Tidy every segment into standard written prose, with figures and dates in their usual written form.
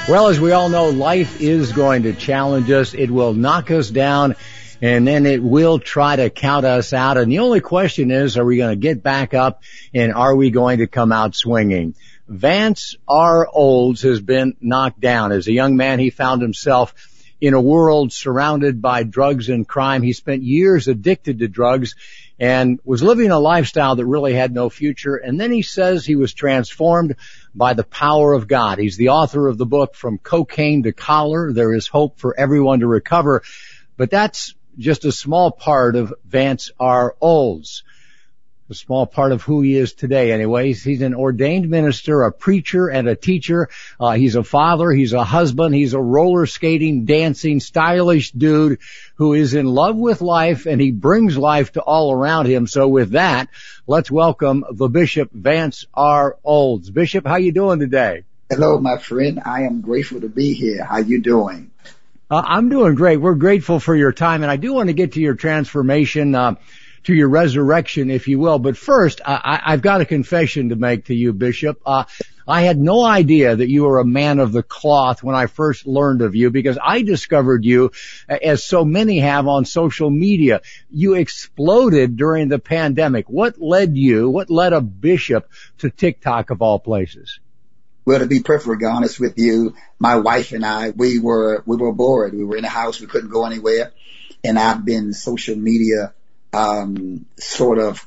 Well, as we all know, life is going to challenge us. It will knock us down, and then it will try to count us out. And the only question is, are we going to get back up, and are we going to come out swinging? Vance R. Olds has been knocked down. As a young man, he found himself in a world surrounded by drugs and crime. He spent years addicted to drugs and was living a lifestyle that really had no future. And then he says he was transformed by the power of God. He's the author of the book, From Cocaine to Collar. There is hope for everyone to recover. But that's just a small part of Vance R. Olds. A small part of who he is today. Anyways, he's an ordained minister, a preacher, and a teacher. He's a father. He's a husband. He's a roller skating, dancing, stylish dude who is in love with life, and he brings life to all around him. So with that, let's welcome the Bishop Vance R. Olds. Bishop, how you doing today? Hello, my friend. I am grateful to be here. How you doing? I'm doing great. We're grateful for your time, and I do want to get to your transformation, to your resurrection, if you will. But first, I've got a confession to make to you, Bishop. I had no idea that you were a man of the cloth when I first learned of you, because I discovered you, as so many have, on social media. You exploded during the pandemic. What led a bishop to TikTok of all places? Well, to be perfectly honest with you, my wife and I, we were bored. We were in the house. We couldn't go anywhere. And I've been social media sort of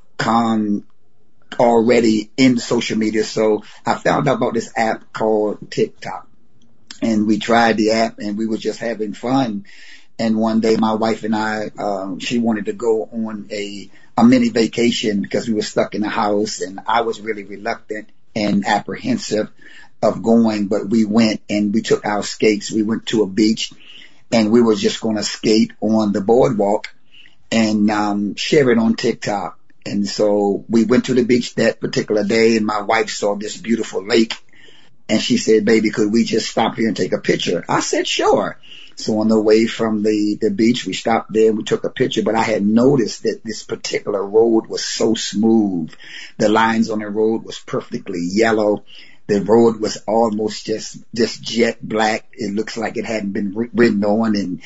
already in social media. So I found out about this app called TikTok, and we tried the app and we were just having fun. And one day my wife and I, she wanted to go on a mini vacation because we were stuck in the house, and I was really reluctant and apprehensive of going, but we went and we took our skates. We went to a beach and we were just going to skate on the boardwalk and share it on TikTok. And so we went to the beach that particular day, and my wife saw this beautiful lake, and she said, "Baby, could we just stop here and take a picture?" I said, "Sure." So on the way from the beach, we stopped there and we took a picture, but I had noticed that this particular road was so smooth. The lines on the road was perfectly yellow. The road was almost just jet black. It looks like it hadn't been written on, and